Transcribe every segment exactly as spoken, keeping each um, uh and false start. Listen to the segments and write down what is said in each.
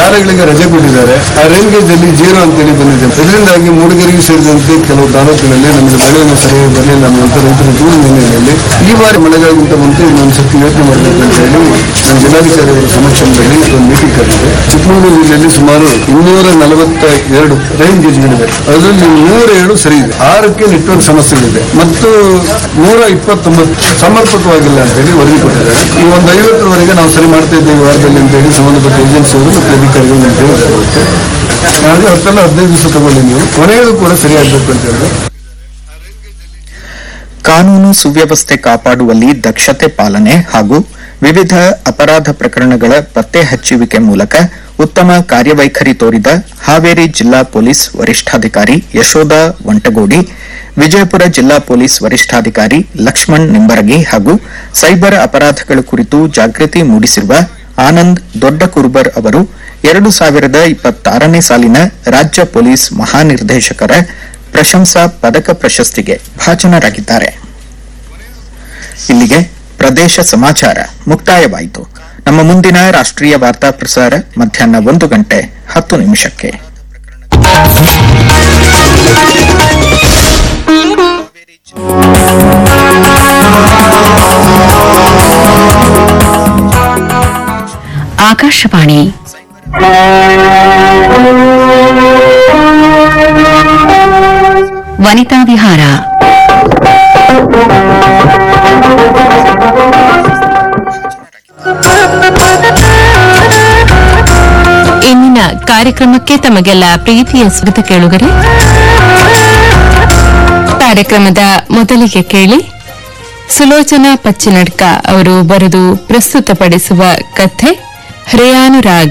ಶಾಲೆಗಳಿಗೆ ರಜೆ ಕೊಟ್ಟಿದ್ದಾರೆ. ಆ ರೈನ್ ಗೇಜ್ ಅಲ್ಲಿ ಜೀರೋ ಅಂತೇಳಿ ಬಂದಿದೆ. ಇದರಿಂದಾಗಿ ಮೂಡಿಗೆರೆಗೆ ಸೇರಿದಂತೆ ಕೆಲವು ತಾಲೂಕುಗಳಲ್ಲಿ ನಮಗೆ ಮಳೆಯನ್ನು ಸರಿಯಾಗಿ ಬರಲಿಲ್ಲ ಅನ್ನುವಂಥ ರೈತರ ದೂರು ಹಿನ್ನೆಲೆಯಲ್ಲಿ ಈ ಬಾರಿ ಮಳೆಗಾಲಕ್ಕಿಂತ ಮುಂಚೆ ಇನ್ನೊಂದು ಸರ್ತಿ ಯೋಚನೆ ಮಾಡಬೇಕು ಅಂತ ಹೇಳಿ ನಮ್ಮ ಜಿಲ್ಲಾಧಿಕಾರಿ ಅವರ ಸಮಕ್ಷಮದಲ್ಲಿ ಒಂದು ಮೀಟಿಂಗ್ ಕರೆದಿದೆ. ಚಿಕ್ಕಮಗಳೂರು ಜಿಲ್ಲೆಯಲ್ಲಿ ಸುಮಾರು ಇನ್ನೂರ ನಲವತ್ತ ಎರಡು ರೈನ್ ಗೇಜ್ಗಳಿವೆ. ಅದರಲ್ಲಿ ನೂರ ಏಳು ಸರಿ ಇದೆ, ಆರಕ್ಕೆ ನೆಟ್ವರ್ಕ್ ಸಮಸ್ಯೆಗಳಿದೆ ಮತ್ತು ನೂರ ಇಪ್ಪತ್ತೊಂಬತ್ತು ಸಮರ್ಪಕವಾಗಿಲ್ಲ ಅಂತ ಹೇಳಿ ವರದಿ ಕೊಟ್ಟಿದ್ದಾರೆ. ಈ ಒಂದು ಐವತ್ತರವರೆಗೆ ನಾವು ಸರಿ ಮಾಡ್ತಾ ಇದ್ದೇವೆ ವಾರದಲ್ಲಿ ಅಂತ ಹೇಳಿ ಸಂಬಂಧಪಟ್ಟ ಏಜೆನ್ಸಿಯವರು ಮತ್ತು ಅಧಿಕಾರಿಗಳು ನಮ್ಗೆ ಹೇಳಿದ್ದಾರೆ. ಹಾಗೆ ಹತ್ತೆಲ್ಲ ಹದಿನೈದು ದಿವಸ ತಗೊಳ್ಳಿ, ನೀವು ಕೊನೆಯದು ಕೂಡ ಸರಿಯಾಗಬೇಕು ಅಂತ ಹೇಳಿದ್ರೆ. ಕಾನೂನು ಸುವ್ಯವಸ್ಥೆ ಕಾಪಾಡುವಲ್ಲಿ ದಕ್ಷತೆ ಪಾಲನೆ ಹಾಗೂ ವಿವಿಧ ಅಪರಾಧ ಪ್ರಕರಣಗಳ ಪತ್ತೆ ಹಚ್ಚುವಿಕೆ ಮೂಲಕ ಉತ್ತಮ ಕಾರ್ಯವೈಖರಿ ತೋರಿದ ಹಾವೇರಿ ಜಿಲ್ಲಾ ಪೊಲೀಸ್ ವರಿಷ್ಠಾಧಿಕಾರಿ ಯಶೋಧ ವಂಟಗೋಡಿ, ವಿಜಯಪುರ ಜಿಲ್ಲಾ ಪೊಲೀಸ್ ವರಿಷ್ಠಾಧಿಕಾರಿ ಲಕ್ಷ್ಮಣ್ ನಿಂಬರಗಿ ಹಾಗೂ ಸೈಬರ್ ಅಪರಾಧಗಳ ಕುರಿತು ಜಾಗೃತಿ ಮೂಡಿಸಿರುವ ಆನಂದ್ ದೊಡ್ಡಕುರುಬರ್ ಅವರು ಎರಡು ಸಾವಿರದ ಇಪ್ಪತ್ತಾರನೇ ಸಾಲಿನ ರಾಜ್ಯ ಪೊಲೀಸ್ ಮಹಾನಿರ್ದೇಶಕರ ಪ್ರಶಂಸಾ ಪದಕ ಪ್ರಶಸ್ತಿಗೆ ಭಾಜನರಾಗಿದ್ದಾರೆ. ಇಲ್ಲಿಗೆ ಪ್ರದೇಶ ಸಮಾಚಾರ ಮುಕ್ತಾಯವಾಯಿತು. ನಮ್ಮ ಮುಂದಿನ ರಾಷ್ಟ್ರೀಯ ವಾರ್ತಾ ಪ್ರಸಾರ ಮಧ್ಯಾಹ್ನ ಒಂದು ಗಂಟೆ ಹತ್ತು ನಿಮಿಷಕ್ಕೆ. ಆಕಾಶವಾಣಿ ವನಿತಾ ವಿಹಾರ. ಇಂದಿನ ಕಾರ್ಯಕ್ರಮಕ್ಕೆ ತಮಗೆಲ್ಲ ಪ್ರೀತಿಯ ಸ್ವಾಗತ ಕೇಳುಗರೆ. ಕಾರ್ಯಕ್ರಮದ ಮೊದಲಿಗೆ ಕೇಳಿ ಸುಲೋಚನಾ ಪಚ್ಚಿನಡ್ಕ ಅವರು ಬರೆದು ಪ್ರಸ್ತುತಪಡಿಸುವ ಕಥೆ ಹೃಯಾನುರಾಗ.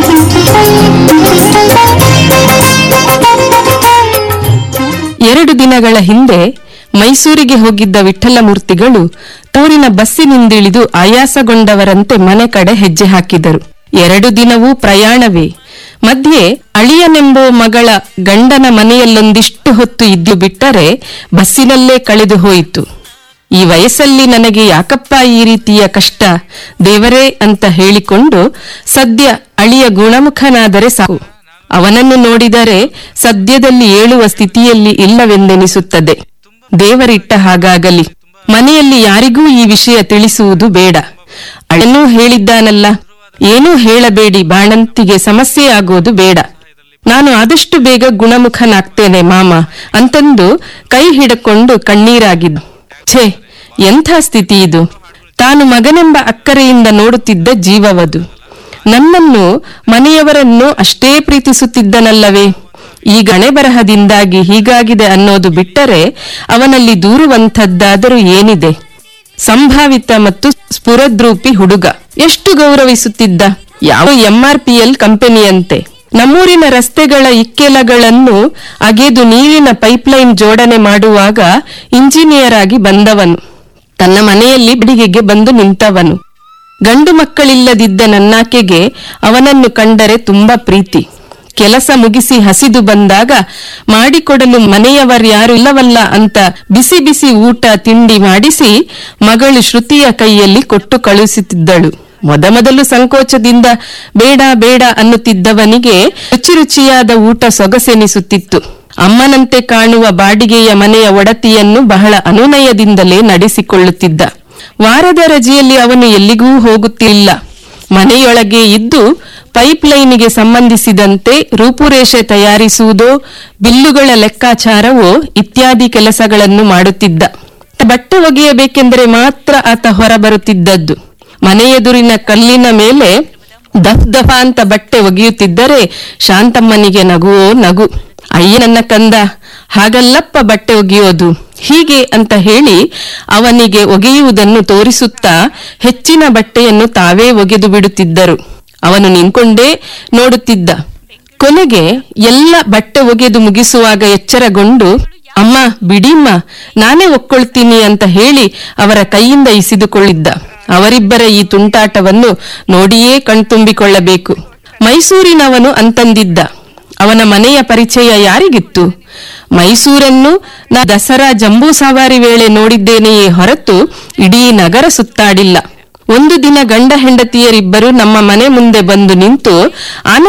ಎರಡು ದಿನಗಳ ಹಿಂದೆ ಮೈಸೂರಿಗೆ ಹೋಗಿದ್ದ ವಿಠ್ಠಲಮೂರ್ತಿಗಳು ತೂರಿನ ಬಸ್ಸಿನಿಂದಿಳಿದು ಆಯಾಸಗೊಂಡವರಂತೆ ಮನೆ ಕಡೆ ಹೆಜ್ಜೆ ಹಾಕಿದರು. ಎರಡು ದಿನವೂ ಪ್ರಯಾಣವೇ. ಮಧ್ಯೆ ಅಳಿಯನೆಂಬೋ ಮಗಳ ಗಂಡನ ಮನೆಯಲ್ಲೊಂದಿಷ್ಟು ಹೊತ್ತು ಇದ್ದು ಬಿಟ್ಟರೆ ಬಸ್ಸಿನಲ್ಲೇ ಕಳೆದು ಹೋಯಿತು. ಈ ವಯಸ್ಸಲ್ಲಿ ನನಗೆ ಯಾಕಪ್ಪ ಈ ರೀತಿಯ ಕಷ್ಟ ದೇವರೇ ಅಂತ ಹೇಳಿಕೊಂಡು ಸದ್ಯ ಅಳಿಯ ಗುಣಮುಖನಾದರೆ ಸಾಕು. ಅವನನ್ನು ನೋಡಿದರೆ ಸದ್ಯದಲ್ಲಿ ಏಳುವ ಸ್ಥಿತಿಯಲ್ಲಿ ಇಲ್ಲವೆಂದೆನಿಸುತ್ತದೆ. ದೇವರಿಟ್ಟ ಹಾಗಾಗಲಿ. ಮನೆಯಲ್ಲಿ ಯಾರಿಗೂ ಈ ವಿಷಯ ತಿಳಿಸುವುದು ಬೇಡ. ಅಳನೂ ಹೇಳಿದ್ದಾನಲ್ಲ, ಏನೂ ಹೇಳಬೇಡಿ, ಬಾಣಂತಿಗೆ ಸಮಸ್ಯೆ ಆಗೋದು ಬೇಡ. ನಾನು ಆದಷ್ಟು ಬೇಗ ಗುಣಮುಖನಾಗ್ತೇನೆ ಮಾಮ ಅಂತಂದು ಕೈ ಹಿಡಕೊಂಡು ಕಣ್ಣೀರಾಗಿದ್ದ. ಛೇ, ಎಂಥ ಸ್ಥಿತಿ ಇದು! ತಾನು ಮಗನೆಂಬ ಅಕ್ಕರೆಯಿಂದ ನೋಡುತ್ತಿದ್ದ ಜೀವವದು. ನನ್ನನ್ನು ಮನೆಯವರನ್ನು ಅಷ್ಟೇ ಪ್ರೀತಿಸುತ್ತಿದ್ದನಲ್ಲವೇ? ಈ ಗಣೆ ಬರಹದಿಂದಾಗಿ ಹೀಗಾಗಿದೆ ಅನ್ನೋದು ಬಿಟ್ಟರೆ ಅವನಲ್ಲಿ ದೂರುವಂಥದ್ದಾದರೂ ಏನಿದೆ? ಸಂಭಾವಿತ ಮತ್ತು ಸ್ಫುರದ್ರೂಪಿ ಹುಡುಗ. ಎಷ್ಟು ಗೌರವಿಸುತ್ತಿದ್ದ. ಯಾವ ಎಂಆರ್ಪಿಎಲ್ ಕಂಪನಿಯಂತೆ. ನಮ್ಮೂರಿನ ರಸ್ತೆಗಳ ಇಕ್ಕೆಲಗಳನ್ನು ಅಗೆದು ನೀರಿನ ಪೈಪ್ಲೈನ್ ಜೋಡಣೆ ಮಾಡುವಾಗ ಇಂಜಿನಿಯರ್ ಆಗಿ ಬಂದವನು. ತನ್ನ ಮನೆಯಲ್ಲಿ ಬಿಡಿಗೆಗೆ ಬಂದು ನಿಂತವನು. ಗಂಡು ಮಕ್ಕಳಿಲ್ಲದಿದ್ದ ನನ್ನಾಕೆಗೆ ಅವನನ್ನು ಕಂಡರೆ ತುಂಬಾ ಪ್ರೀತಿ. ಕೆಲಸ ಮುಗಿಸಿ ಹಸಿದು ಬಂದಾಗ ಮಾಡಿಕೊಡಲು ಮನೆಯವರ್ಯಾರು ಇಲ್ಲವಲ್ಲ ಅಂತ ಬಿಸಿ ಬಿಸಿ ಊಟ ತಿಂಡಿ ಮಾಡಿಸಿ ಮಗಳು ಶ್ರುತಿಯ ಕೈಯಲ್ಲಿ ಕೊಟ್ಟು ಕಳುಹಿಸುತ್ತಿದ್ದಳು. ಮೊದಮೊದಲು ಸಂಕೋಚದಿಂದ ಬೇಡ ಬೇಡ ಅನ್ನುತ್ತಿದ್ದವನಿಗೆ ರುಚಿ ರುಚಿಯಾದ ಊಟ ಸೊಗಸೆನಿಸುತ್ತಿತ್ತು. ಅಮ್ಮನಂತೆ ಕಾಣುವ ಬಾಡಿಗೆಯ ಮನೆಯ ಒಡತಿಯನ್ನು ಬಹಳ ಅನುನಯದಿಂದಲೇ ನಡೆಸಿಕೊಳ್ಳುತ್ತಿದ್ದ. ವಾರದ ರಜೆಯಲ್ಲಿ ಅವನು ಎಲ್ಲಿಗೂ ಹೋಗುತ್ತಿಲ್ಲ. ಮನೆಯೊಳಗೆ ಇದ್ದು ಪೈಪ್ಲೈನಿಗೆ ಸಂಬಂಧಿಸಿದಂತೆ ರೂಪುರೇಷೆ ತಯಾರಿಸುವುದೋ, ಬಿಲ್ಲುಗಳ ಲೆಕ್ಕಾಚಾರವೋ ಇತ್ಯಾದಿ ಕೆಲಸಗಳನ್ನು ಮಾಡುತ್ತಿದ್ದ. ಬಟ್ಟೆ ಒಗೆಯಬೇಕೆಂದರೆ ಮಾತ್ರ ಆತ ಹೊರಬರುತ್ತಿದ್ದದ್ದು. ಮನೆಯೆದುರಿನ ಕಲ್ಲಿನ ಮೇಲೆ ದಫ್ ದಫ ಅಂತ ಬಟ್ಟೆ ಒಗೆಯುತ್ತಿದ್ದರೆ ಶಾಂತಮ್ಮನಿಗೆ ನಗುವೋ ನಗು. ಅಯ್ಯ ನನ್ನ ಕಂದ, ಹಾಗಲ್ಲಪ್ಪ ಬಟ್ಟೆ ಒಗೆಯೋದು, ಹೀಗೆ ಅಂತ ಹೇಳಿ ಅವನಿಗೆ ಒಗೆಯುವುದನ್ನು ತೋರಿಸುತ್ತಾ ಹೆಚ್ಚಿನ ಬಟ್ಟೆಯನ್ನು ತಾವೇ ಒಗೆದು ಬಿಡುತ್ತಿದ್ದರು. ಅವನು ನಿಂತ್ಕೊಂಡೇ ನೋಡುತ್ತಿದ್ದ. ಕೊನೆಗೆ ಎಲ್ಲ ಬಟ್ಟೆ ಒಗೆದು ಮುಗಿಸುವಾಗ ಎಚ್ಚರಗೊಂಡು, ಅಮ್ಮ ಬಿಡಿಮ್ಮ, ನಾನೇ ಒಕ್ಕೊಳ್ತೀನಿ ಅಂತ ಹೇಳಿ ಅವರ ಕೈಯಿಂದ ಇಸಿದುಕೊಳ್ಳಿದ್ದ. ಅವರಿಬ್ಬರ ಈ ತುಂಟಾಟವನ್ನು ನೋಡಿಯೇ ಕಣ್ತುಂಬಿಕೊಳ್ಳಬೇಕು. ಮೈಸೂರಿನವನು ಅಂತಂದಿದ್ದ. ಅವನ ಮನೆಯ ಪರಿಚಯ ಯಾರಿಗಿತ್ತು? ಮೈಸೂರನ್ನು ನಾ ದಸರಾ ಜಂಬೂ ಸವಾರಿ ವೇಳೆ ನೋಡಿದ್ದೇನೆಯೇ ಹೊರತು ಇಡೀ ನಗರ ಸುತ್ತಾಡಿಲ್ಲ. ಒಂದು ದಿನ ಗಂಡ ಹೆಂಡತಿಯರಿಬ್ಬರು ನಮ್ಮ ಮನೆ ಮುಂದೆ ಬಂದು ನಿಂತು